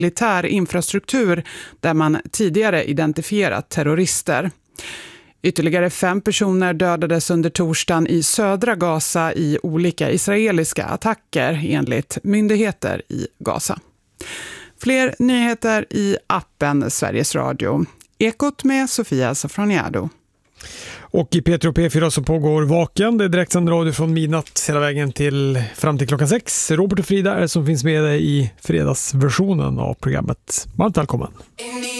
militär infrastruktur där man tidigare identifierat terrorister. Ytterligare 5 personer dödades under torsdagen i södra Gaza i olika israeliska attacker enligt myndigheter i Gaza. Fler nyheter i appen Sveriges Radio. Ekot med Sofia Safroniado. Och i P3 och P4 så pågår Vaken. Det är direktsänd radio från midnatt hela vägen fram till klockan 6. Robert och Frida är som finns med i fredagsversionen av programmet. Varmt välkommen!